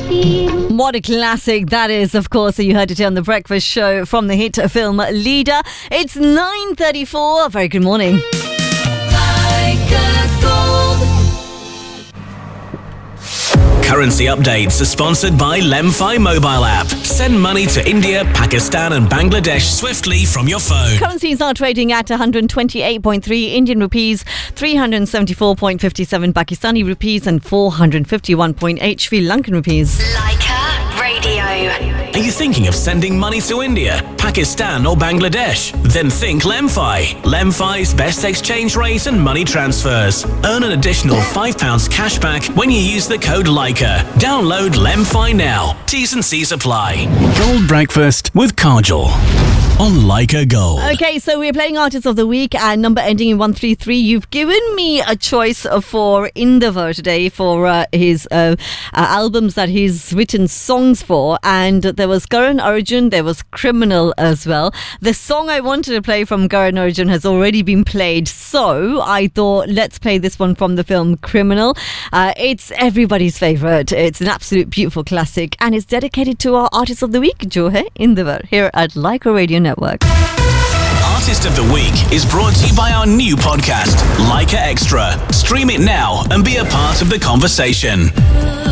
What a classic that is, of course. You heard it on The Breakfast Show from the hit film Leader. It's 9:34. A very good morning. Currency updates are sponsored by Lemfi mobile app. Send money to India, Pakistan and Bangladesh swiftly from your phone. Currencies are trading at 128.3 Indian rupees, 374.57 Pakistani rupees and 451.8 Sri Lankan rupees. Leica Radio. Are you thinking of sending money to India, Pakistan or Bangladesh? Then think Lemfi. Lemfi's best exchange rate and money transfers. Earn an additional £5 cash back when you use the code Leica. Download Lemfi now. T's and C's apply. Gold Breakfast with Kajol on Leica Gold. Okay, so we're playing Artist of the Week and number ending in 133. You've given me a choice for Indavar today for his albums that he's written songs for, and there was Karan Arjun, there was Criminal as well. The song I wanted to play from Karan Arjun has already been played, so I thought let's play this one from the film Criminal. It's everybody's favourite. It's an absolute beautiful classic, and it's dedicated to our Artist of the Week, Jo Hai Indavar, here at Leica Radio Network. Artist of the Week is brought to you by our new podcast, Leica Extra. Stream it now and be a part of the conversation.